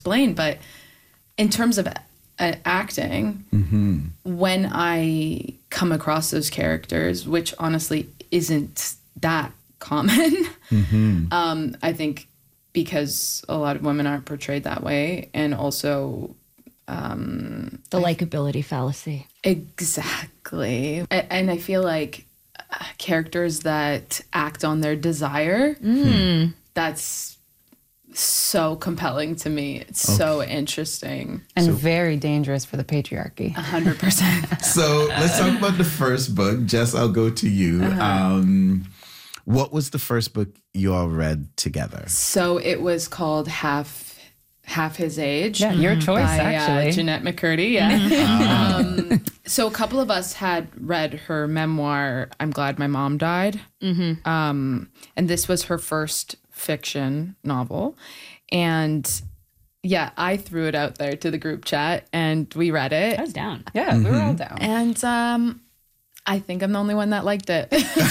explain, but in terms of acting, when I come across those characters, which honestly isn't that common, I think because a lot of women aren't portrayed that way, and also the likability fallacy. Exactly. And I feel like characters that act on their desire, that's so compelling to me. It's so interesting. And very dangerous for the patriarchy. 100%. So let's talk about the first book. Jess, I'll go to you. What was the first book you all read together? So it was called Half His Age. Yeah, your choice, by, actually. Jeanette McCurdy, yeah. So a couple of us had read her memoir, I'm Glad My Mom Died. And this was her first fiction novel. And yeah, I threw it out there to the group chat and we read it. I was down. Yeah, we were all down. And I think I'm the only one that liked it.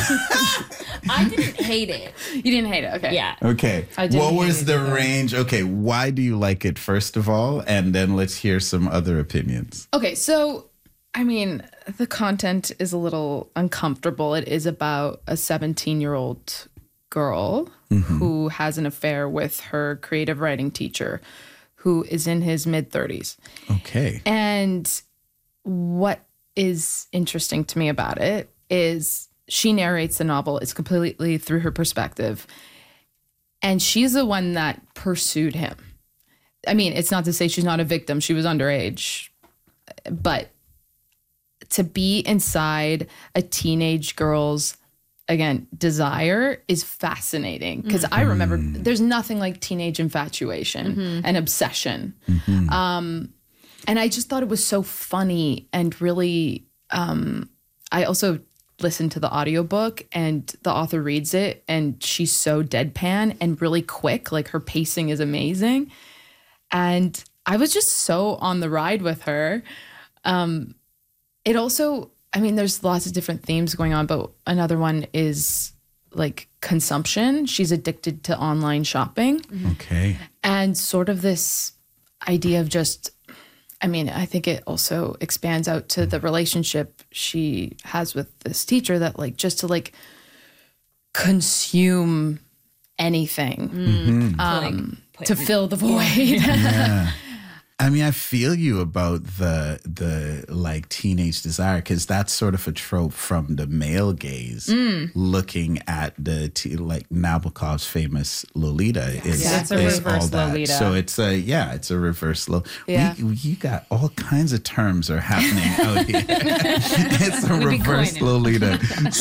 I didn't hate it. You didn't hate it, okay. Yeah. Okay. What was the range? Okay, why do you like it, first of all? And then let's hear some other opinions. Okay, so, I mean, the content is a little uncomfortable. It is about a 17-year-old girl who has an affair with her creative writing teacher, who is in his mid-30s. Okay. And what is interesting to me about it is she narrates the novel. It's completely through her perspective. And she's the one that pursued him. I mean, it's not to say she's not a victim. She was underage. But to be inside a teenage girl's, again, desire is fascinating. Because I remember there's nothing like teenage infatuation and obsession. And I just thought it was so funny and really, I also listened to the audiobook and the author reads it and she's so deadpan and really quick. Like her pacing is amazing. And I was just so on the ride with her. It also, I mean, there's lots of different themes going on, but another one is like consumption. She's addicted to online shopping. Okay. And sort of this idea of just, I mean, I think it also expands out to the relationship she has with this teacher, that like just to like consume anything to fill the void. Yeah. I mean, I feel you about the like teenage desire, because that's sort of a trope from the male gaze, looking at the like Nabokov's famous Lolita. It's a reverse Lolita. So it's a reverse Lolita. Yeah. You got all kinds of terms are happening out here. It's a reverse Lolita.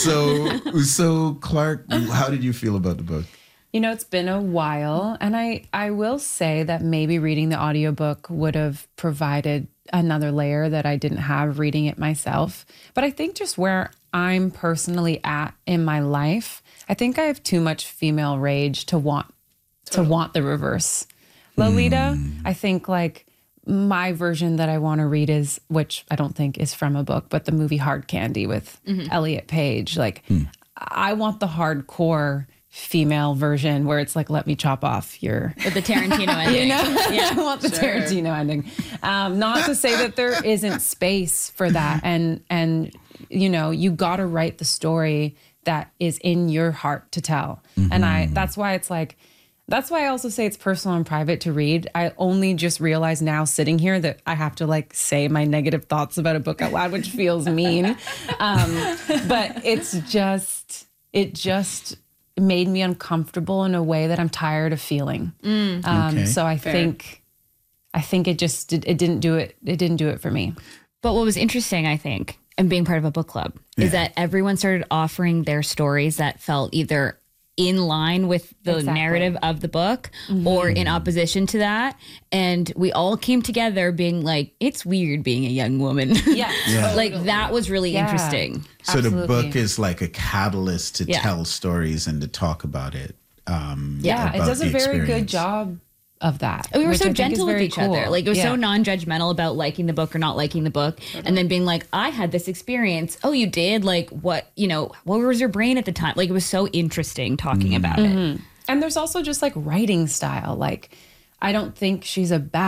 So Clark, how did you feel about the book? You know, it's been a while, and I will say that maybe reading the audiobook would have provided another layer that I didn't have reading it myself. But I think just where I'm personally at in my life, I think I have too much female rage to want the reverse. Lolita, I think like my version that I want to read is, which I don't think is from a book, but the movie Hard Candy with Elliot Page. Like I want the hardcore female version where it's like, let me chop off your... With the Tarantino ending. You know? Yeah. I want the Tarantino ending. Not to say that there isn't space for that. And you know, you got to write the story that is in your heart to tell. And that's why it's like, that's why I also say it's personal and private to read. I only just realized now sitting here that I have to like say my negative thoughts about a book out loud, which feels mean. But it just made me uncomfortable in a way that I'm tired of feeling. So I think it didn't do it. It didn't do it for me. But what was interesting, I think, and being part of a book club, is that everyone started offering their stories that felt either in line with the narrative of the book or in opposition to that. And we all came together being like, it's weird being a young woman. Yeah. Like that was really interesting. So the book is like a catalyst to tell stories and to talk about it. It does a very good job of that. We were so gentle with each other. Like it was so non-judgmental about liking the book or not liking the book. And then being like, I had this experience. Oh, you did? Like what was your brain at the time? Like it was so interesting talking about it. And there's also just like writing style. Like I don't think she's a bad